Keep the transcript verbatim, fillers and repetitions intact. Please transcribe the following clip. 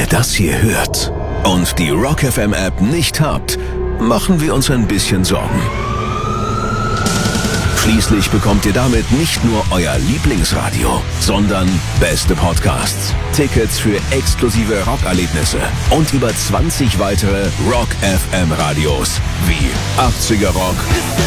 das hier hört und die Rock F M App nicht habt, machen wir uns ein bisschen Sorgen. Schließlich bekommt ihr damit nicht nur euer Lieblingsradio, sondern beste Podcasts, Tickets für exklusive Rockerlebnisse und über zwanzig weitere Rock F M Radios wie achtziger Rock,